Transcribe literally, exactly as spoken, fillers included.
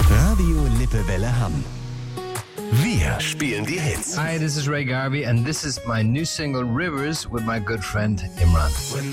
Radio Lippewelle Hamm. Wir spielen die Hits. Hi, this is Ray Garvey and this is my new single Rivers with my good friend Imran. When